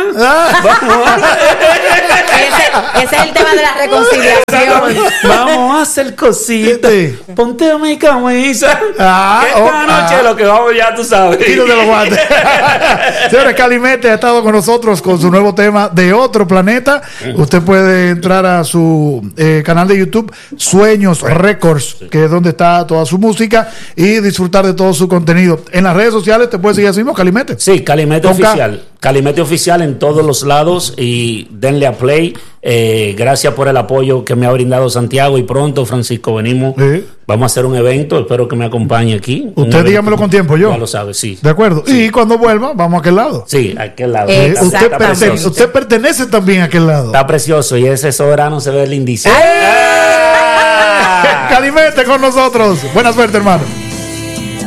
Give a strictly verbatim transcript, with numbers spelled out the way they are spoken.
Vamos a... ese, ese es el tema de la reconciliación. Vamos a hacer cositas. Ponte mi camisa. Ah, esta oh, noche ah. lo que vamos ya tú sabes. Quítate los guantes. Señores, Calimete ha estado con nosotros con su nuevo tema de Otro Planeta. Usted puede entrar a su eh, canal de YouTube Sueños Records, que es donde está toda su música, y disfrutar de todo su contenido. En las redes sociales te puedes seguir así mismo, Calimete. Sí, Calimete Con Oficial. K. Calimete Oficial en todos los lados y denle a play. Eh, gracias por el apoyo que me ha brindado Santiago y pronto, Francisco, venimos. Sí. Vamos a hacer un evento. Espero que me acompañe aquí. Usted dígamelo con tiempo, yo. Ya lo sabe, sí. De acuerdo. Sí. Y cuando vuelva, vamos a aquel lado. Sí, a aquel lado. Eh, usted, pertene- usted pertenece también a aquel lado. Está precioso y ese soberano se ve lindísimo. ¡Eh! Calimete con nosotros. Buena suerte, hermano.